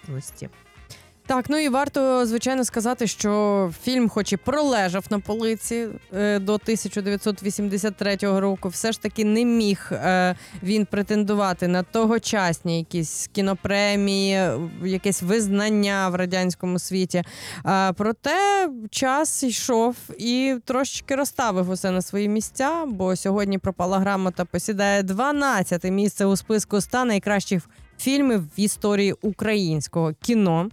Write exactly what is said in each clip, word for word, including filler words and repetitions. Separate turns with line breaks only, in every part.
сучасності.
Так, ну і варто, звичайно, сказати, що фільм, хоч і пролежав на полиці е, до тисяча дев'ятсот вісімдесят третього року, все ж таки не міг е, він претендувати на тогочасні якісь кінопремії, якесь визнання в радянському світі. Е, проте час йшов і трошечки розставив усе на свої місця, бо сьогодні «Пропала грамота» посідає дванадцяте місце у списку ста найкращих фільмів в історії українського кіно.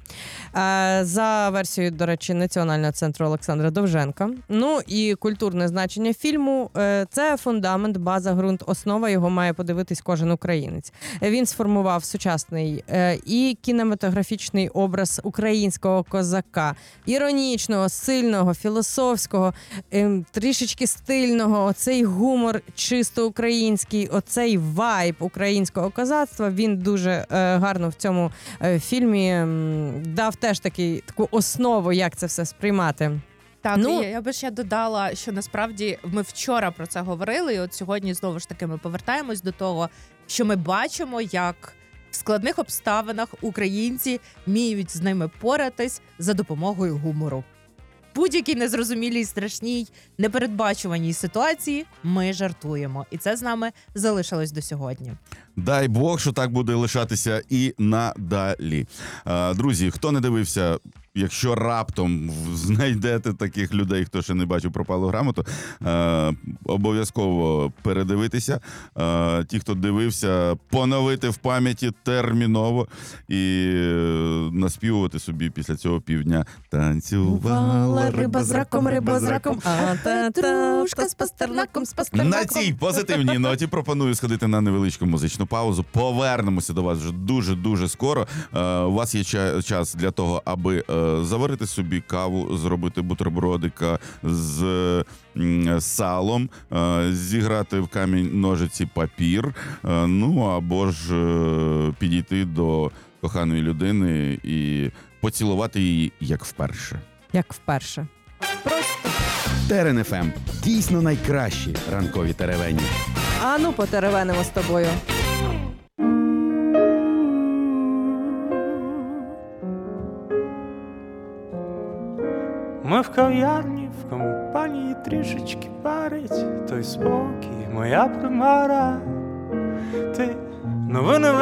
За версією, до речі, Національного центру Олександра Довженка. Ну і культурне значення фільму – це фундамент, база, ґрунт, основа. Його має подивитись кожен українець. Він сформував сучасний і кінематографічний образ українського козака. Іронічного, сильного, філософського, трішечки стильного. Оцей гумор чисто український, оцей вайб українського козацтва, він дуже гарно в цьому фільмі дав теж такий, таку основу, як це все сприймати.
Так,
ну,
я, я би ще додала, що насправді ми вчора про це говорили, і от сьогодні знову ж таки ми повертаємось до того, що ми бачимо, як в складних обставинах українці вміють з ними поратись за допомогою гумору. Будь-якій незрозумілій, страшній, непередбачуваній ситуації ми жартуємо. І це з нами залишилось до сьогодні.
Дай Бог, що так буде лишатися і надалі. Друзі, хто не дивився, якщо раптом знайдете таких людей, хто ще не бачив «Пропалу грамоту», обов'язково передивитися. Ті, хто дивився, поновити в пам'яті терміново і наспівувати собі після цього півдня. Танцювала
риба з раком, риба з раком, а петрушка з пастернаком, з пастернаком.
На цій позитивній ноті пропоную сходити на невеличку музичну паузу. Повернемося до вас вже дуже-дуже скоро. У вас є час для того, аби заварити собі каву, зробити бутербродика з салом, зіграти в камінь, ножиці, папір, ну або ж підійти до коханої людини і поцілувати її як вперше.
Як вперше. Просто.
Терен еф ем. Дійсно найкращі ранкові теревені.
А ну потеревенимо з тобою.
Ми в кав'ярні, в компанії трішечки парить той спокій, моя примара. Ти новини